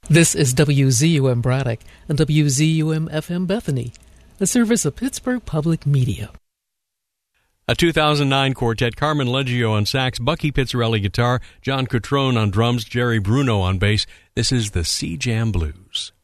This is WZUM Braddock and WZUM-FM Bethany, a service of Pittsburgh Public Media. A 2009 quartet, Carmen Leggio on sax, Bucky Pizzarelli guitar, John Cutrone on drums, Jerry Bruno on bass. This is the Sea Jam Blues.